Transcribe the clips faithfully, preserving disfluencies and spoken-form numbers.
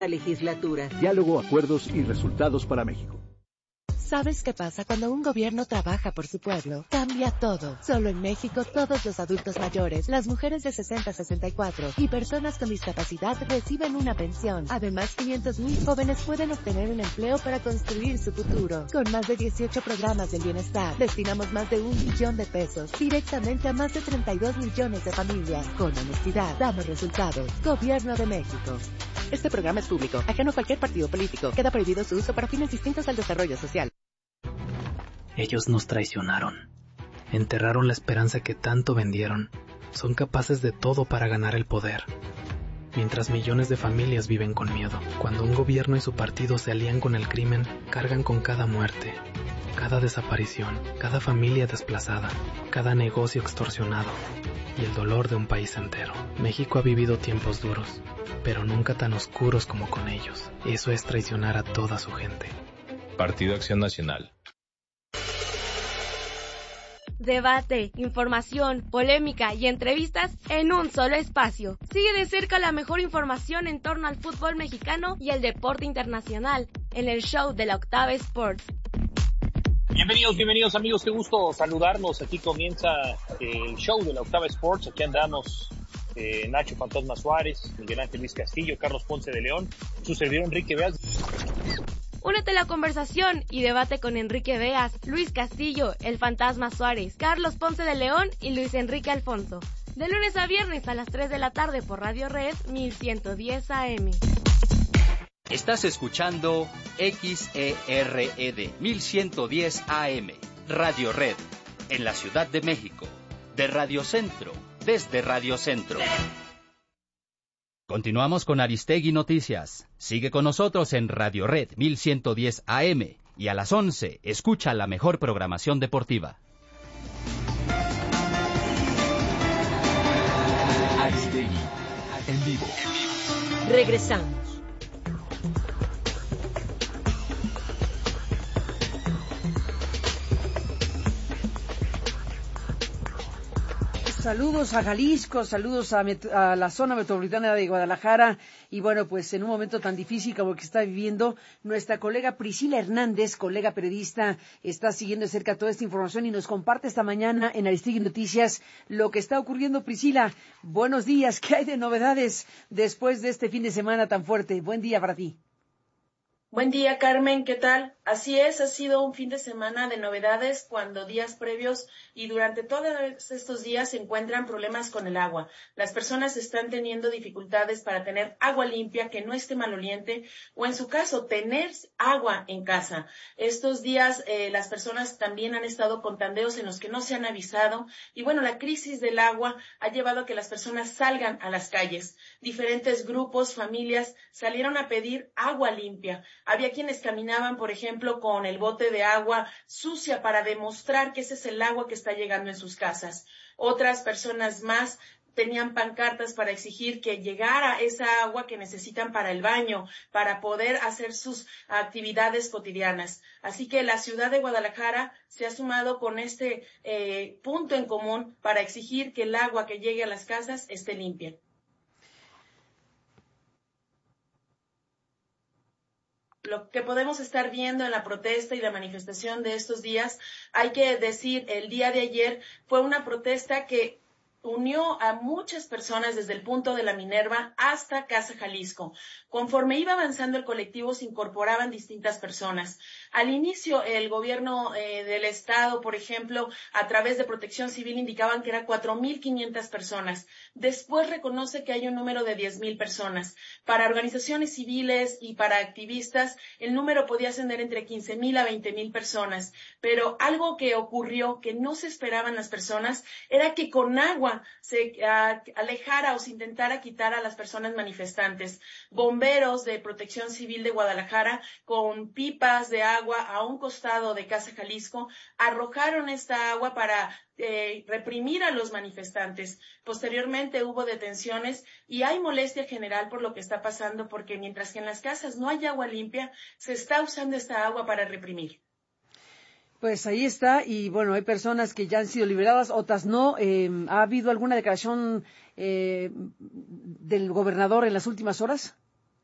legislatura. Diálogo, acuerdos y resultados para México. ¿Sabes qué pasa cuando un gobierno trabaja por su pueblo? Cambia todo. Solo en México, todos los adultos mayores, las mujeres de sesenta a sesenta y cuatro y personas con discapacidad reciben una pensión. Además, quinientos mil jóvenes pueden obtener un empleo para construir su futuro. Con más de dieciocho programas del bienestar, destinamos más de un billón de pesos directamente a más de treinta y dos millones de familias. Con honestidad, damos resultados. Gobierno de México. Este programa es público, ajeno a cualquier partido político. Queda prohibido su uso para fines distintos al desarrollo social. Ellos nos traicionaron. Enterraron la esperanza que tanto vendieron. Son capaces de todo para ganar el poder. Mientras millones de familias viven con miedo. Cuando un gobierno y su partido se alían con el crimen, cargan con cada muerte, cada desaparición, cada familia desplazada, cada negocio extorsionado y el dolor de un país entero. México ha vivido tiempos duros, pero nunca tan oscuros como con ellos. Eso es traicionar a toda su gente. Partido Acción Nacional. Debate, información, polémica y entrevistas en un solo espacio. Sigue de cerca la mejor información en torno al fútbol mexicano y el deporte internacional en el show de la Octava Sports. Bienvenidos, bienvenidos amigos, qué gusto saludarnos. Aquí comienza el show de la Octava Sports. Aquí andamos eh, Nacho Fantasma Suárez, Miguel Ángel Luis Castillo, Carlos Ponce de León, su servidor Enrique Beas. Únete a la conversación y debate con Enrique Beas, Luis Castillo, el Fantasma Suárez, Carlos Ponce de León y Luis Enrique Alfonso. De lunes a viernes a las tres de la tarde por Radio Red mil ciento diez A M. Estás escuchando X E R E D mil ciento diez A M, Radio Red, en la Ciudad de México, de Radio Centro, desde Radio Centro. Continuamos con Aristegui Noticias. Sigue con nosotros en Radio Red mil ciento diez A M y a las once escucha la mejor programación deportiva. Aristegui, en vivo. Regresamos. Saludos a Jalisco, saludos a, met- a la zona metropolitana de Guadalajara y bueno, pues en un momento tan difícil como el que está viviendo, nuestra colega Priscila Hernández, colega periodista, está siguiendo de cerca toda esta información y nos comparte esta mañana en Aristegui Noticias lo que está ocurriendo. Priscila, buenos días, ¿qué hay de novedades después de este fin de semana tan fuerte? Buen día para ti. Buen día, Carmen, ¿qué tal? Así es, ha sido un fin de semana de novedades cuando días previos y durante todos estos días se encuentran problemas con el agua. Las personas están teniendo dificultades para tener agua limpia, que no esté maloliente, o en su caso, tener agua en casa. Estos días eh, las personas también han estado con tandeos en los que no se han avisado y bueno, la crisis del agua ha llevado a que las personas salgan a las calles. Diferentes grupos, familias salieron a pedir agua limpia. Había quienes caminaban, por ejemplo, con el bote de agua sucia para demostrar que ese es el agua que está llegando en sus casas. Otras personas más tenían pancartas para exigir que llegara esa agua que necesitan para el baño, para poder hacer sus actividades cotidianas. Así que la ciudad de Guadalajara se ha sumado con este eh, punto en común para exigir que el agua que llegue a las casas esté limpia. Lo que podemos estar viendo en la protesta y la manifestación de estos días, hay que decir, el día de ayer fue una protesta que unió a muchas personas desde el punto de la Minerva hasta Casa Jalisco. Conforme iba avanzando el colectivo, se incorporaban distintas personas. Al inicio, el gobierno eh, del estado, por ejemplo, a través de Protección Civil, indicaban que eran cuatro mil quinientas personas. Después reconoce que hay un número de diez mil personas. Para organizaciones civiles y para activistas, el número podía ascender entre quince mil a veinte mil personas. Pero algo que ocurrió, que no se esperaban las personas, era que con agua se uh, alejara o se intentara quitar a las personas manifestantes. Bomberos de Protección Civil de Guadalajara, con pipas de agua a un costado de Casa Jalisco, arrojaron esta agua para eh, reprimir a los manifestantes. Posteriormente hubo detenciones y hay molestia general por lo que está pasando, porque mientras que en las casas no hay agua limpia, se está usando esta agua para reprimir. Pues ahí está, y bueno, hay personas que ya han sido liberadas, otras no. Eh, ¿Ha habido alguna declaración eh, del gobernador en las últimas horas?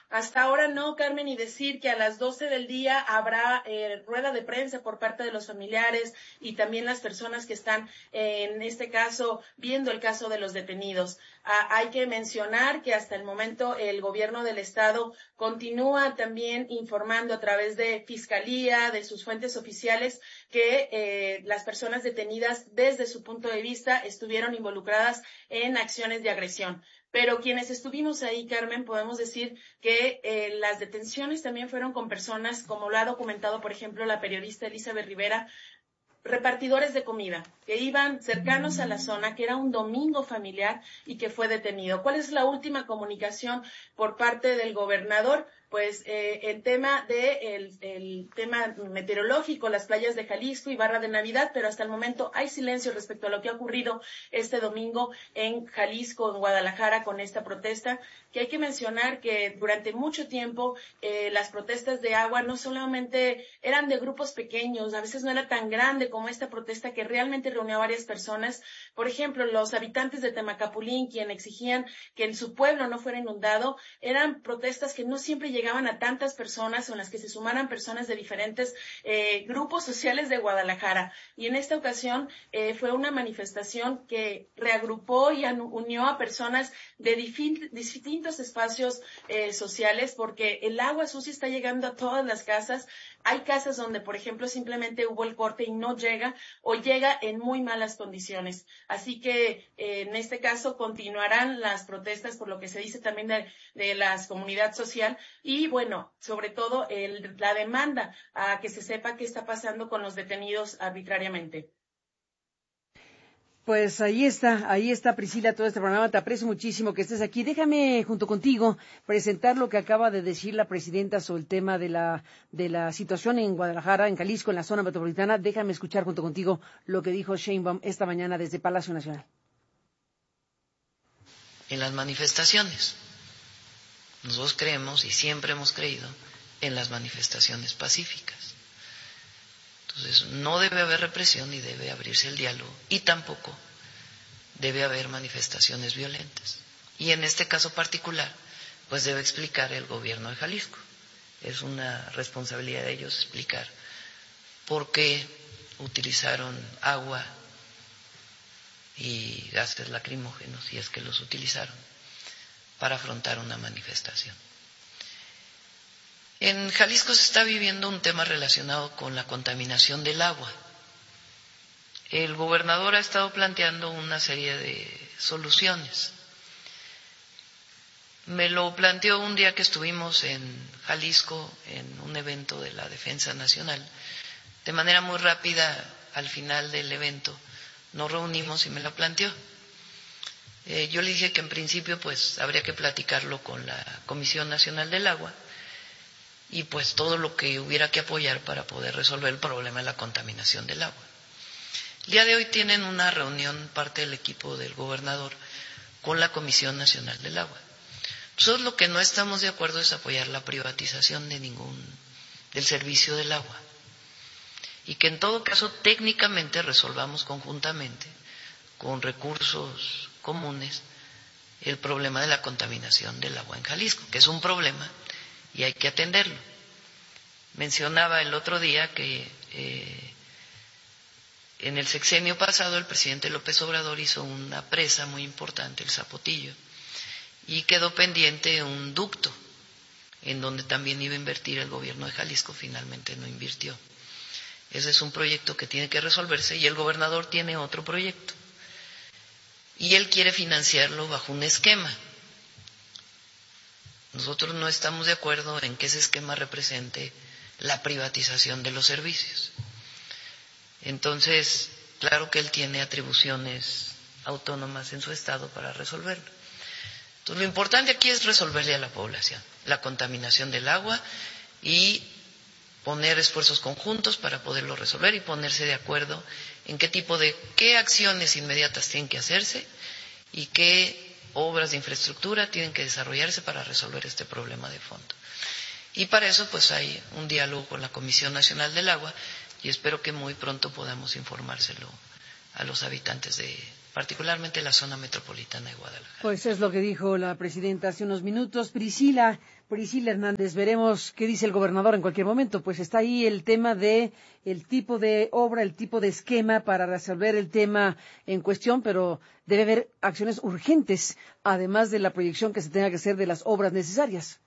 Hasta ahora no, Carmen, y decir que a las doce del día habrá eh, rueda de prensa por parte de los familiares y también las personas que están, eh, en este caso, viendo el caso de los detenidos. Ah, hay que mencionar que hasta el momento el gobierno del estado continúa también informando a través de Fiscalía, de sus fuentes oficiales, que eh, las personas detenidas desde su punto de vista estuvieron involucradas en acciones de agresión. Pero quienes estuvimos ahí, Carmen, podemos decir que eh, las detenciones también fueron con personas, como lo ha documentado, por ejemplo, la periodista Elizabeth Rivera, repartidores de comida, que iban cercanos a la zona, que era un domingo familiar y que fue detenido. ¿Cuál es la última comunicación por parte del gobernador? Pues eh, el tema de el, el tema meteorológico, las playas de Jalisco y Barra de Navidad, pero hasta el momento hay silencio respecto a lo que ha ocurrido este domingo en Jalisco, en Guadalajara, con esta protesta, que hay que mencionar que durante mucho tiempo eh, las protestas de agua no solamente eran de grupos pequeños, a veces no era tan grande como esta protesta que realmente reunió a varias personas. Por ejemplo, los habitantes de Temacapulín, quienes exigían que en su pueblo no fuera inundado, eran protestas que no siempre llegaban a tantas personas, o en las que se sumaran personas de diferentes eh, grupos sociales de Guadalajara. Y en esta ocasión eh, fue una manifestación que reagrupó y unió a personas de distintos espacios eh, sociales, porque el agua sucia está llegando a todas las casas. Hay casas donde, por ejemplo, simplemente hubo el corte y no llega, o llega en muy malas condiciones. Así que, eh, en este caso, continuarán las protestas, por lo que se dice también de, de la comunidad social. Y, bueno, sobre todo, el, la demanda a que se sepa qué está pasando con los detenidos arbitrariamente. Pues ahí está, ahí está, Priscila, todo este programa. Te aprecio muchísimo que estés aquí. Déjame, junto contigo, presentar lo que acaba de decir la presidenta sobre el tema de la de la situación en Guadalajara, en Jalisco, en la zona metropolitana. Déjame escuchar junto contigo lo que dijo Sheinbaum esta mañana desde Palacio Nacional. En las manifestaciones, nosotros creemos y siempre hemos creído en las manifestaciones pacíficas. Entonces, no debe haber represión ni debe abrirse el diálogo, y tampoco debe haber manifestaciones violentas. Y en este caso particular, pues debe explicar el gobierno de Jalisco. Es una responsabilidad de ellos explicar por qué utilizaron agua y gases lacrimógenos, si es que los utilizaron, para afrontar una manifestación. En Jalisco se está viviendo un tema relacionado con la contaminación del agua. El gobernador ha estado planteando una serie de soluciones. Me lo planteó un día que estuvimos en Jalisco en un evento de la Defensa Nacional. De manera muy rápida, al final del evento, nos reunimos y me lo planteó. Eh, yo le dije que en principio pues habría que platicarlo con la Comisión Nacional del Agua, y pues todo lo que hubiera que apoyar para poder resolver el problema de la contaminación del agua. El día de hoy tienen una reunión parte del equipo del gobernador con la Comisión Nacional del Agua. Nosotros lo que no estamos de acuerdo es apoyar la privatización de ningún del servicio del agua, y que en todo caso técnicamente resolvamos conjuntamente con recursos comunes el problema de la contaminación del agua en Jalisco, que es un problema y hay que atenderlo. Mencionaba el otro día que eh, en el sexenio pasado el presidente López Obrador hizo una presa muy importante, el Zapotillo, y quedó pendiente un ducto en donde también iba a invertir el gobierno de Jalisco, finalmente no invirtió. Ese es un proyecto que tiene que resolverse, y el gobernador tiene otro proyecto, y él quiere financiarlo bajo un esquema. Nosotros no estamos de acuerdo en que ese esquema represente la privatización de los servicios. Entonces, claro que él tiene atribuciones autónomas en su estado para resolverlo. Entonces, lo importante aquí es resolverle a la población la contaminación del agua y poner esfuerzos conjuntos para poderlo resolver, y ponerse de acuerdo en qué tipo de, qué acciones inmediatas tienen que hacerse y qué obras de infraestructura tienen que desarrollarse para resolver este problema de fondo. Y para eso pues hay un diálogo con la Comisión Nacional del Agua, y espero que muy pronto podamos informárselo a los habitantes de particularmente la zona metropolitana de Guadalajara. Pues es lo que dijo la presidenta hace unos minutos. Priscila, Priscila Hernández, veremos qué dice el gobernador en cualquier momento. Pues está ahí el tema de el tipo de obra, el tipo de esquema para resolver el tema en cuestión, pero debe haber acciones urgentes, además de la proyección que se tenga que hacer de las obras necesarias.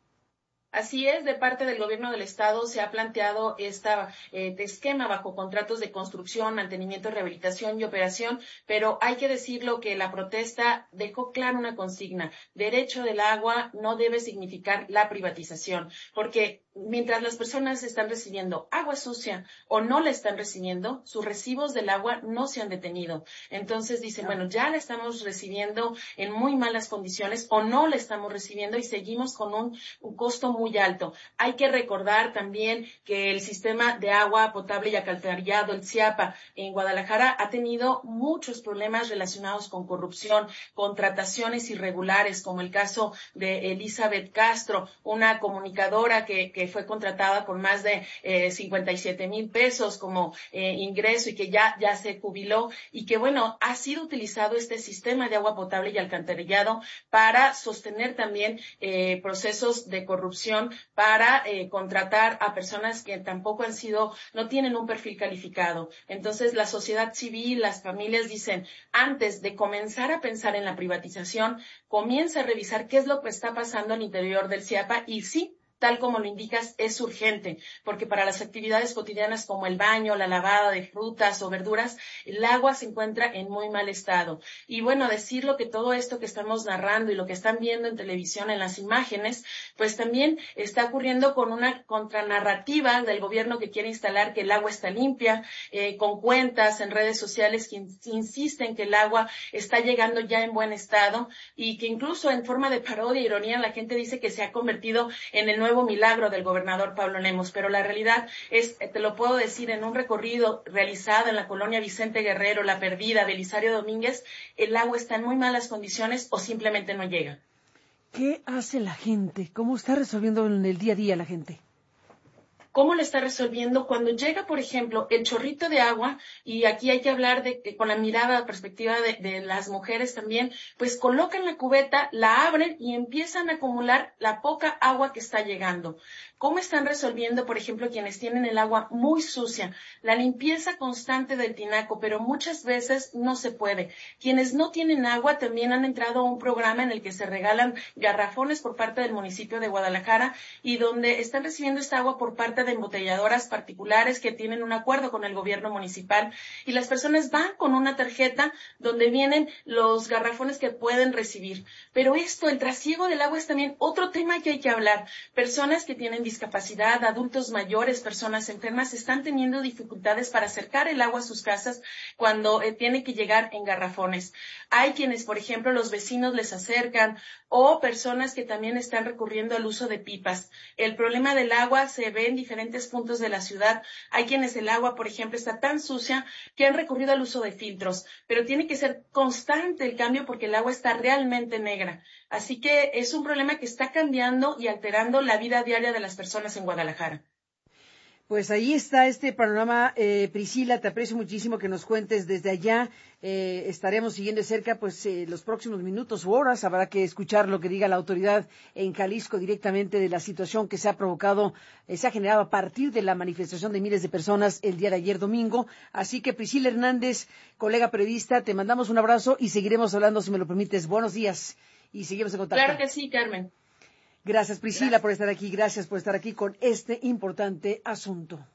Así es, de parte del gobierno del estado se ha planteado este eh, esquema bajo contratos de construcción, mantenimiento, rehabilitación y operación, pero hay que decirlo que la protesta dejó clara una consigna: derecho del agua no debe significar la privatización, porque mientras las personas están recibiendo agua sucia o no la están recibiendo, sus recibos del agua no se han detenido. Entonces dicen, bueno, ya la estamos recibiendo en muy malas condiciones o no la estamos recibiendo y seguimos con un, un costo muy muy alto. Hay que recordar también que el sistema de agua potable y alcantarillado, el CIAPA, en Guadalajara ha tenido muchos problemas relacionados con corrupción, contrataciones irregulares, como el caso de Elizabeth Castro, una comunicadora que, que fue contratada por más de eh, cincuenta y siete mil pesos como eh, ingreso y que ya, ya se jubiló y que, bueno, ha sido utilizado este sistema de agua potable y alcantarillado para sostener también eh, procesos de corrupción, para eh, contratar a personas que tampoco han sido, no tienen un perfil calificado. Entonces, la sociedad civil, las familias dicen, antes de comenzar a pensar en la privatización, comienza a revisar qué es lo que está pasando al interior del CIAPA y sí, tal como lo indicas, es urgente, porque para las actividades cotidianas como el baño, la lavada de frutas o verduras, el agua se encuentra en muy mal estado. Y bueno, decirlo que todo esto que estamos narrando y lo que están viendo en televisión, en las imágenes, pues también está ocurriendo con una contranarrativa del gobierno que quiere instalar que el agua está limpia, eh, con cuentas en redes sociales que insisten que el agua está llegando ya en buen estado y que incluso en forma de parodia e ironía la gente dice que se ha convertido en el nuevo milagro del gobernador Pablo Lemos, pero la realidad es, te lo puedo decir, en un recorrido realizado en la colonia Vicente Guerrero, La Perdida, Belisario Domínguez, el agua está en muy malas condiciones o simplemente no llega. ¿Qué hace la gente? ¿Cómo está resolviendo en el día a día la gente? ¿Cómo lo está resolviendo? Cuando llega, por ejemplo, el chorrito de agua, y aquí hay que hablar de, con la mirada, la perspectiva de, de las mujeres también, pues colocan la cubeta, la abren y empiezan a acumular la poca agua que está llegando. ¿Cómo están resolviendo, por ejemplo, quienes tienen el agua muy sucia? La limpieza constante del tinaco, pero muchas veces no se puede. Quienes no tienen agua también han entrado a un programa en el que se regalan garrafones por parte del municipio de Guadalajara y donde están recibiendo esta agua por parte de embotelladoras particulares que tienen un acuerdo con el gobierno municipal y las personas van con una tarjeta donde vienen los garrafones que pueden recibir. Pero esto, el trasiego del agua es también otro tema que hay que hablar. Personas que tienen discapacidad, adultos mayores, personas enfermas, están teniendo dificultades para acercar el agua a sus casas cuando eh, tiene que llegar en garrafones. Hay quienes, por ejemplo, los vecinos les acercan o personas que también están recurriendo al uso de pipas. El problema del agua se ve en diferentes puntos de la ciudad. Hay quienes el agua, por ejemplo, está tan sucia que han recurrido al uso de filtros, pero tiene que ser constante el cambio porque el agua está realmente negra. Así que es un problema que está cambiando y alterando la vida diaria de las personas en Guadalajara. Pues ahí está este panorama, eh, Priscila, te aprecio muchísimo que nos cuentes desde allá. Eh, estaremos siguiendo de cerca pues eh, los próximos minutos u horas. Habrá que escuchar lo que diga la autoridad en Jalisco directamente de la situación que se ha provocado, eh, se ha generado a partir de la manifestación de miles de personas el día de ayer domingo. Así que Priscila Hernández, colega periodista, te mandamos un abrazo y seguiremos hablando, si me lo permites. Buenos días y seguimos en contacto. Claro que sí, Carmen. Gracias, Priscila, Gracias. por estar aquí. Gracias por estar aquí con este importante asunto.